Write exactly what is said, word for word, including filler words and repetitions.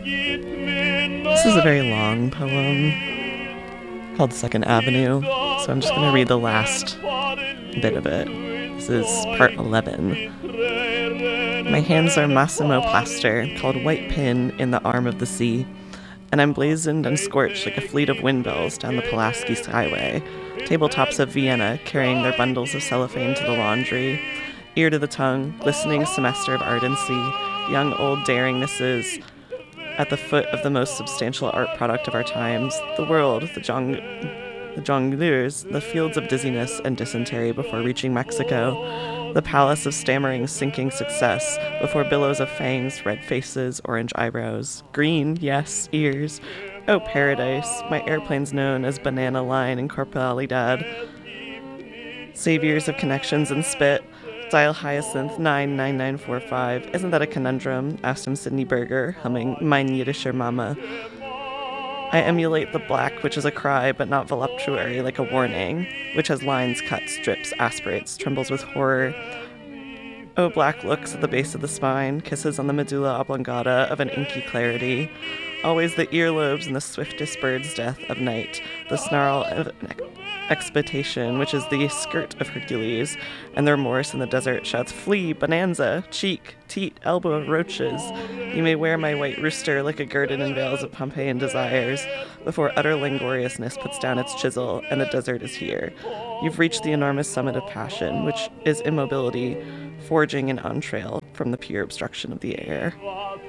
This is a very long poem called Second Avenue, so I'm just going to read the last bit of it. This is part eleven. My hands are Massimo plaster, called white pin in the arm of the sea, and I'm blazoned and scorched like a fleet of windmills down the Pulaski Skyway, tabletops of Vienna carrying their bundles of cellophane to the laundry, ear to the tongue, glistening semester of ardency, young old daringnesses at the foot of the most substantial art product of our times, the world, the jong... the jongleurs, the fields of dizziness and dysentery before reaching Mexico, the palace of stammering, sinking success before billows of fangs, red faces, orange eyebrows, green, yes, ears. Oh, paradise, my airplane's known as Banana Line and Corporalidad. Saviors of connections and spit. Dial Hyacinth nine nine nine four five. Isn't that a conundrum? Asked him Sidney Berger, humming Mein Yiddischer Mama. I emulate the black, which is a cry, but not voluptuary, like a warning, which has lines, cuts, drips, aspirates, trembles with horror. Oh, black looks at the base of the spine, kisses on the medulla oblongata of an inky clarity. Always the earlobes and the swiftest bird's death of night, the snarl of an ex- expectation, which is the skirt of Hercules, and the remorse in the desert shouts, flee, bonanza, cheek, teat, elbow of roaches. You may wear my white rooster like a guerdon in veils of Pompeian desires, before utter langoriousness puts down its chisel, and the desert is here. You've reached the enormous summit of passion, which is immobility, forging an entrail from the pure obstruction of the air.